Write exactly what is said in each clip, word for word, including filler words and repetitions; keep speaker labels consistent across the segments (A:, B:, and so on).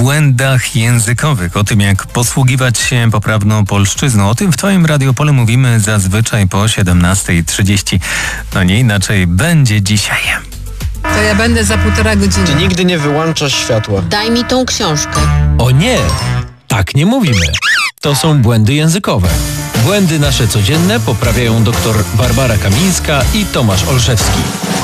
A: błędach językowych, o tym jak posługiwać się poprawną polszczyzną. O tym w Twoim Radiopole mówimy zazwyczaj po siedemnastej trzydzieści. No nie inaczej będzie dzisiaj.
B: To ja będę za półtora godziny.
C: Ty nigdy nie wyłączasz światła.
D: Daj mi tą książkę.
E: O nie, tak nie mówimy. To są błędy językowe. Błędy nasze codzienne poprawiają dr Barbara Kamińska i Tomasz Olszewski.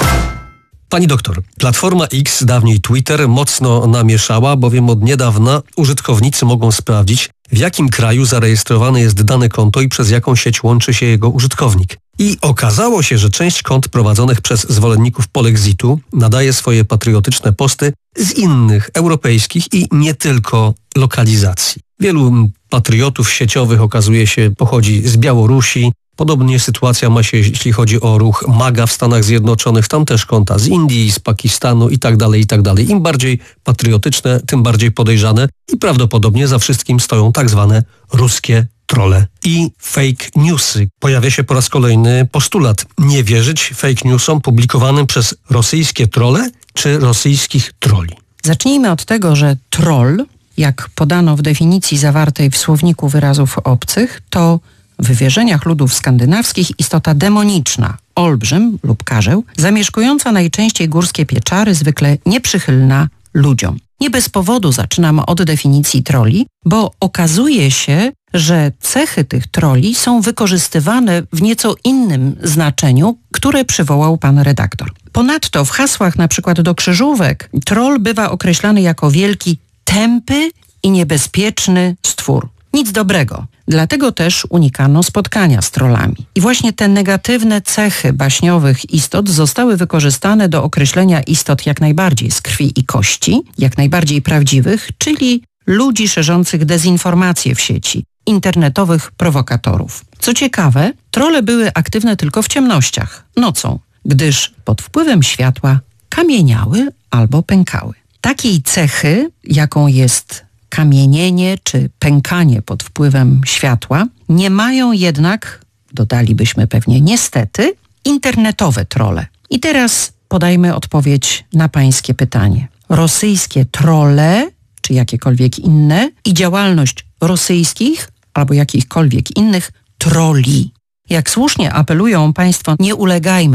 F: Pani doktor, Platforma X, dawniej Twitter, mocno namieszała, bowiem od niedawna użytkownicy mogą sprawdzić, w jakim kraju zarejestrowane jest dane konto i przez jaką sieć łączy się jego użytkownik. I okazało się, że część kont prowadzonych przez zwolenników polexitu nadaje swoje patriotyczne posty z innych europejskich i nie tylko lokalizacji. Wielu patriotów sieciowych, okazuje się, pochodzi z Białorusi. Podobnie sytuacja ma się, jeśli chodzi o ruch MAGA w Stanach Zjednoczonych. Tam też konta z Indii, z Pakistanu i tak dalej, i tak dalej. Im bardziej patriotyczne, tym bardziej podejrzane i prawdopodobnie za wszystkim stoją tak zwane ruskie trolle i fake newsy. Pojawia się po raz kolejny postulat: nie wierzyć fake newsom publikowanym przez rosyjskie trolle czy rosyjskich trolli.
G: Zacznijmy od tego, że troll, jak podano w definicji zawartej w słowniku wyrazów obcych, to w wierzeniach ludów skandynawskich istota demoniczna, olbrzym lub karzeł, zamieszkująca najczęściej górskie pieczary, zwykle nieprzychylna ludziom. Nie bez powodu zaczynam od definicji trolli, bo okazuje się, że cechy tych trolli są wykorzystywane w nieco innym znaczeniu, które przywołał pan redaktor. Ponadto w hasłach na przykład do krzyżówek troll bywa określany jako wielki, tępy i niebezpieczny stwór. Nic dobrego. Dlatego też unikano spotkania z trollami. I właśnie te negatywne cechy baśniowych istot zostały wykorzystane do określenia istot jak najbardziej z krwi i kości, jak najbardziej prawdziwych, czyli ludzi szerzących dezinformację w sieci, internetowych prowokatorów. Co ciekawe, trolle były aktywne tylko w ciemnościach, nocą, gdyż pod wpływem światła kamieniały albo pękały. Takiej cechy, jaką jest kamienienie czy pękanie pod wpływem światła, nie mają jednak, dodalibyśmy pewnie niestety, internetowe trolle. I teraz podajmy odpowiedź na pańskie pytanie. Rosyjskie trolle, czy jakiekolwiek inne, i działalność rosyjskich albo jakichkolwiek innych trolli. Jak słusznie apelują państwo, nie ulegajmy